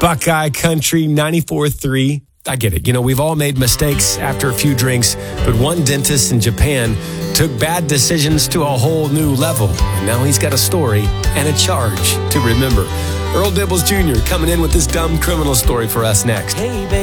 Buckeye Country 94.3. I get it. You know, we've all made mistakes after a few drinks, but one dentist in Japan took bad decisions to a whole new level. And now he's got a story and a charge to remember. Earl Dibbles Jr. coming in with this dumb criminal story for us next. Hey, baby.